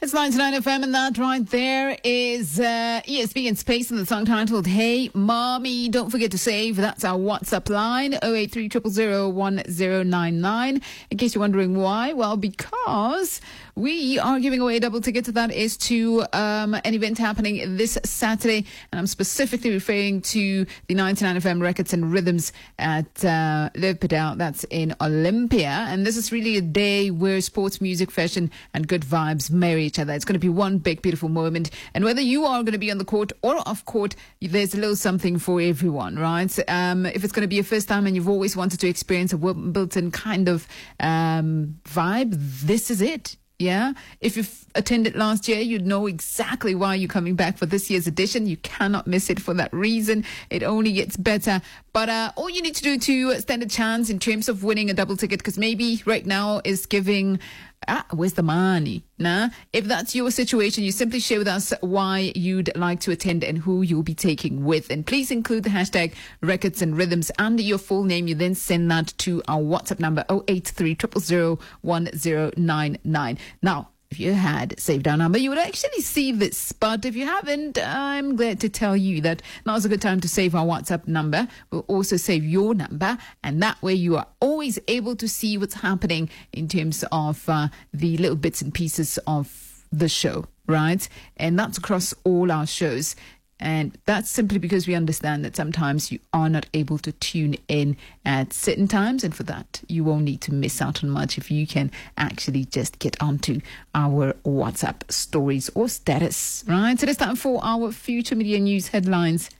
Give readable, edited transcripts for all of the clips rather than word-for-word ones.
It's 99 FM, and that right there is ESB in Space, and the song titled Hey Mommy. Don't forget to save. That's our WhatsApp line, 083 000 1099. In case you're wondering why, well, because we are giving away a double ticket. That is to an event happening this Saturday, and I'm specifically referring to the 99 FM Records and Rhythms at Live Padal. That's in Olympia, and this is really a day where sports, music, fashion, and good vibes marry each other. It's going to be one big, beautiful moment, and whether you are going to be on the court or off court, there's a little something for everyone, right? If it's going to be your first time and you've always wanted to experience a Wimbledon kind of vibe, this is it. Yeah. If you've attended last year, you'd know exactly why you're coming back for this year's edition. You cannot miss it for that reason. It only gets better. But all you need to do to stand a chance in terms of winning a double ticket, because maybe right now is giving, where's the money? Nah. If that's your situation, you simply share with us why you'd like to attend and who you'll be taking with. And please include the hashtag Records and Rhythms under your full name. You then send that to our WhatsApp number, 083 000 1099. Now, if you had saved our number, you would actually see this. But if you haven't, I'm glad to tell you that now's a good time to save our WhatsApp number. We'll also save your number, and that way you are always able to see what's happening in terms of the little bits and pieces of the show, right? And that's across all our shows. And that's simply because we understand that sometimes you are not able to tune in at certain times. And for that, you won't need to miss out on much if you can actually just get onto our WhatsApp stories or status, right? So it's time for our Future Media News headlines.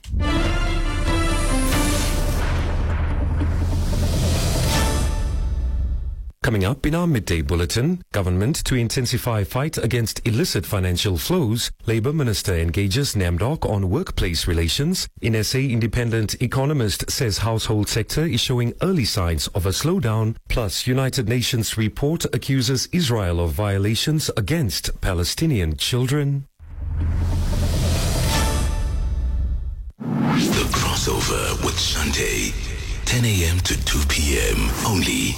Coming up in our midday bulletin, government to intensify fight against illicit financial flows, Labour Minister engages NAMDOC on workplace relations. In SA, independent economist says household sector is showing early signs of a slowdown. Plus, United Nations report accuses Israel of violations against Palestinian children. The Crossover with Shante, 10 a.m. to 2 p.m. only